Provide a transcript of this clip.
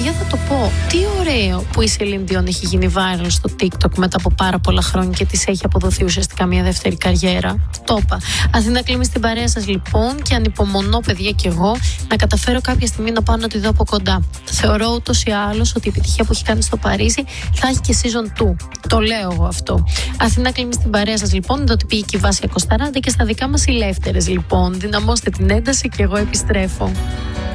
παιδιά, θα το πω. Τι ωραίο που η Σελίν Διόν έχει γίνει viral στο TikTok μετά από πάρα πολλά χρόνια και της έχει αποδοθεί ουσιαστικά μια δεύτερη καριέρα. Το είπα. Αθηνά Κλίμη στην παρέα σας λοιπόν και ανυπομονώ, παιδιά, κι εγώ να καταφέρω κάποια στιγμή να πάω να τη δω από κοντά. Θεωρώ ούτως ή άλλως ότι η επιτυχία που έχει κάνει στο Παρίσι θα έχει και season 2. Το λέω εγώ αυτό. Αθηνά Κλίμη στην παρέα σας λοιπόν, το τυπική Βάσια Κωνσταράντη και στα δικά μας ηλεύθερες λοιπόν. Δυναμώστε την ένταση και εγώ επιστρέφω.